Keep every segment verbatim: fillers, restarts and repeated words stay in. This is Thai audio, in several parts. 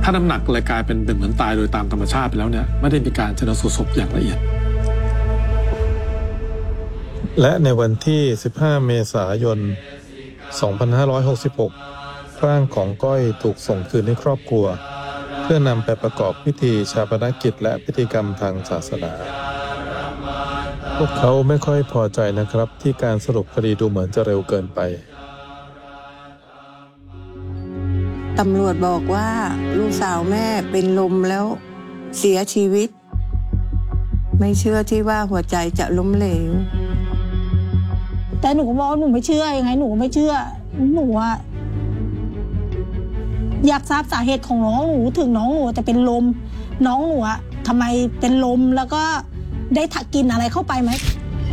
ถ้าน้ำหนักเลยกลายเป็นเป็นเหมือนตายโดยตามธรรมชาติไปแล้วเนี่ยไม่ได้มีการชันสูตรศพอย่างละเอียดและในวันที่สิบห้าเมษายนสองพันห้าร้อยหกสิบหกร่างของก้อยถูกส่งคืนให้ครอบครัวเพื่อนำไปประกอบพิธีชาปนกิจและพิธีกรรมทางศาสนาพวกเขาไม่ค่อยพอใจนะครับที่การสรุปคดีดูเหมือนจะเร็วเกินไปตำรวจบอกว่าลูกสาวแม่เป็นลมแล้วเสียชีวิตไม่เชื่อที่ว่าหัวใจจะล้มเหลวแต่หนูก็บอกว่าหนูไม่เชื่อยังไงหนูก็ไม่เชื่อหนูว่าอยากทราบสาเหตุของน้องหนูถึงน้องหนูจะเป็นลมน้องหนูอะทำไมเป็นลมแล้วก็ได้ถักกินอะไรเข้าไปไหม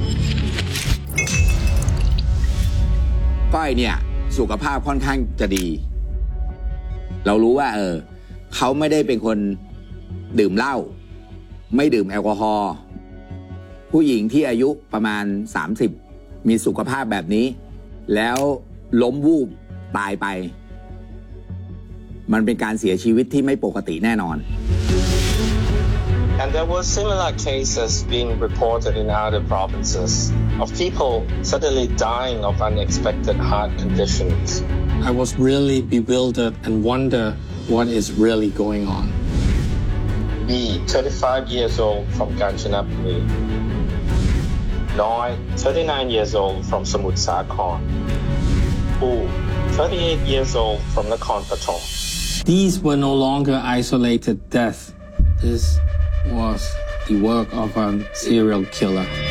ก้อยเนี่ยสุขภาพค่อนข้างจะดีเรารู้ว่าเออเขาไม่ได้เป็นคนดื่มเหล้าไม่ดื่มแอลกอฮอล์ผู้หญิงที่อายุประมาณสามสิบมีสุขภาพแบบนี้แล้วล้มวูบตายไปมันเป็นการเสียชีวิตที่ไม่ปกติแน่นอน And there were similar cases being reported in other provinces of people suddenly dying of unexpected heart conditions. I was really bewildered and wonder what is really going on. B, thirty-five years old from Kanchanaburi. Noi, thirty-nine years old from Samut Sakhon. U, thirty-eight years old from Nakhon Pathom. These were no longer isolated deaths. This was the work of a serial killer.